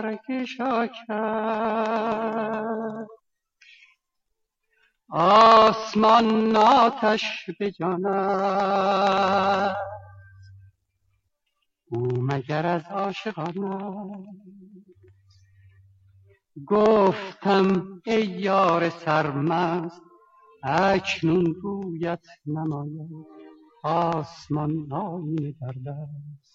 کشا کرد آسمان آتش به جان است او مگر از عاشقان است گفتم ای یار سرمست اکنون رویت نماید آسمان آینه در دست